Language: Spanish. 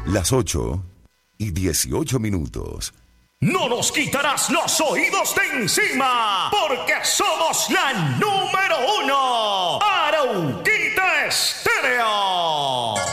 Las 8:18. No nos quitarás los oídos de encima, porque somos la número 1.